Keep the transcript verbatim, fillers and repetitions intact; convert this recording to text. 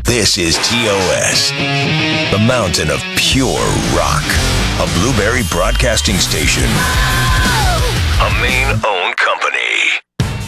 This is T O S, the mountain of pure rock, a Blueberry Broadcasting Station.